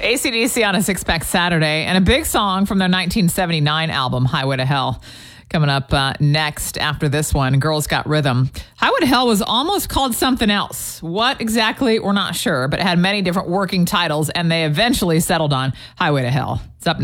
AC/DC on a Six-Pack Saturday, and a big song from their 1979 album, Highway to Hell. Coming up next after this one, Girls Got Rhythm. Highway to Hell was almost called something else. What exactly, we're not sure, but it had many different working titles, and they eventually settled on Highway to Hell. It's up next.